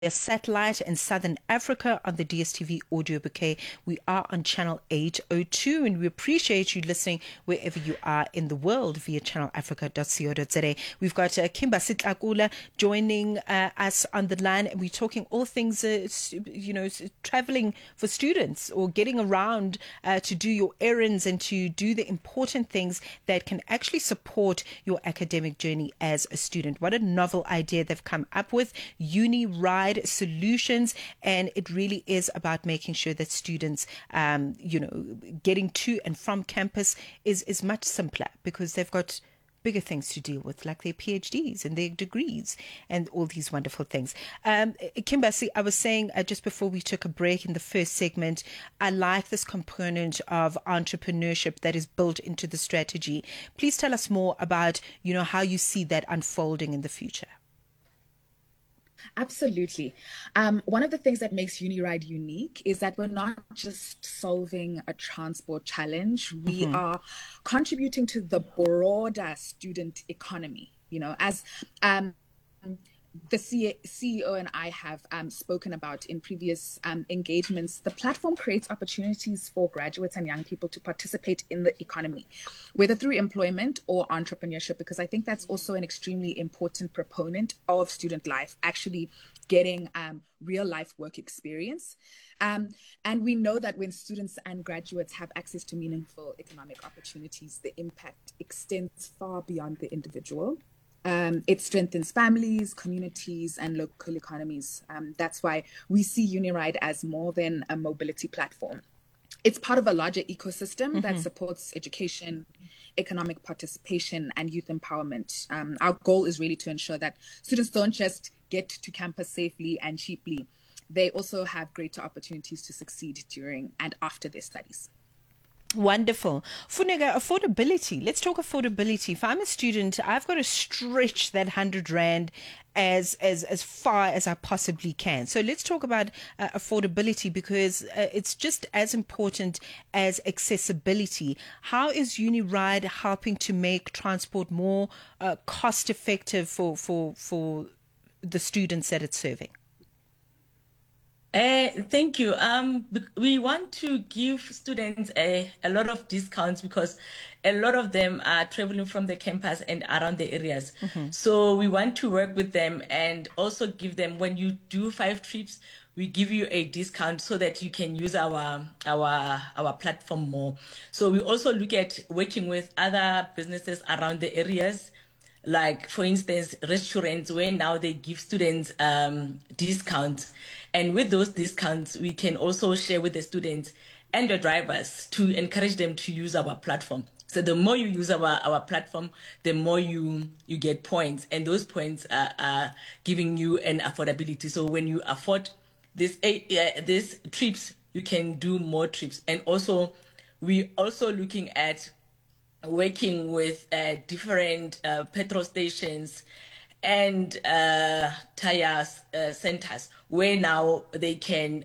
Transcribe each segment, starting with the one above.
satellite in Southern Africa on the DSTV audio bouquet. We are on channel 802 and we appreciate you listening wherever you are in the world via channelafrica.co.za. We've got Kimba Sitlakula joining us on the line, and we're talking all things, traveling for students or getting around to do your errands and to do the important things that can actually support your academic journey as a student. What a novel idea they've come up with, Uni Ride Solutions, and it really is about making sure that students, getting to and from campus is much simpler because they've got bigger things to deal with, like their PhDs and their degrees and all these wonderful things. Kimbasi, I was saying just before we took a break in the first segment, I like this component of entrepreneurship that is built into the strategy. Please tell us more about, how you see that unfolding in the future. Absolutely. One of the things that makes UniRide unique is that we're not just solving a transport challenge. We are contributing to the broader student economy. As the CEO and I have spoken about in previous engagements, the platform creates opportunities for graduates and young people to participate in the economy, whether through employment or entrepreneurship, because I think that's also an extremely important proponent of student life, actually getting real life work experience. And we know that when students and graduates have access to meaningful economic opportunities, the impact extends far beyond the individual. It strengthens families, communities, and local economies. That's why we see UniRide as more than a mobility platform. It's part of a larger ecosystem that supports education, economic participation, and youth empowerment. Our goal is really to ensure that students don't just get to campus safely and cheaply. They also have greater opportunities to succeed during and after their studies. Wonderful. Funeka, affordability. Let's talk affordability. If I'm a student, I've got to stretch that 100 Rand as far as I possibly can. So let's talk about affordability, because it's just as important as accessibility. How is UniRide helping to make transport more cost effective for the students that it's serving? Thank you. We want to give students a lot of discounts because a lot of them are traveling from the campus and around the areas. So we want to work with them and also give them, when you do 5 trips, we give you a discount so that you can use our platform more. So we also look at working with other businesses around the areas, like for instance restaurants, where now they give students discounts, and with those discounts we can also share with the students and the drivers to encourage them to use our platform. So the more you use our platform, the more you get points, and those points are giving you an affordability. So when you afford this trips, you can do more trips. And also we also looking at working with different petrol stations and tire centers, where now they can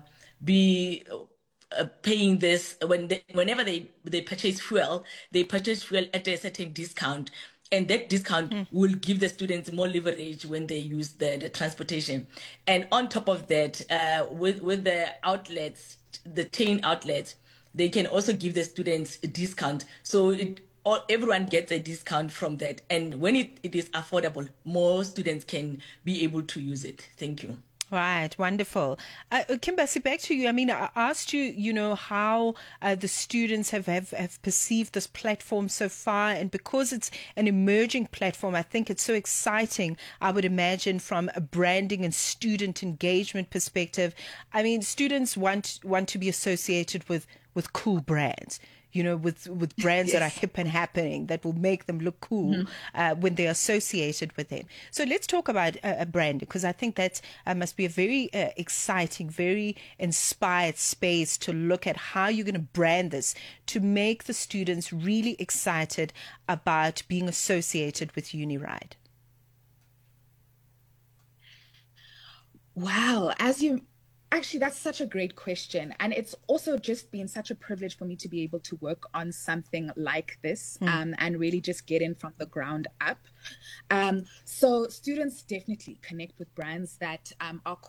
be paying this whenever they purchase fuel. They purchase fuel at a certain discount, and that discount will give the students more leverage when they use the transportation. And on top of that, with the outlets, the chain outlets, they can also give the students a discount. So everyone gets a discount from that. And when it is affordable, more students can be able to use it. Thank you. Right, wonderful. Kimbasi, back to you. I mean, I asked you, how the students have perceived this platform so far, and because it's an emerging platform, I think it's so exciting. I would imagine from a branding and student engagement perspective. I mean, students want to be associated with cool brands, with brands that are hip and happening, that will make them look cool when they're associated with them. So let's talk about a brand, because I think that must be a very exciting, very inspired space to look at how you're going to brand this to make the students really excited about being associated with UniRide. Wow. As you Actually, that's such a great question. And it's also just been such a privilege for me to be able to work on something like this, and really just get in from the ground up. So students definitely connect with brands that are